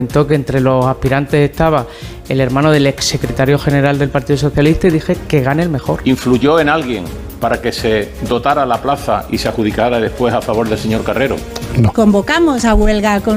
Que entre los aspirantes estaba el hermano del exsecretario general del Partido Socialista y dije que gane el mejor. ¿Influyó en alguien para que se dotara la plaza y se adjudicara después a favor del señor Carrero? No. Convocamos a huelga con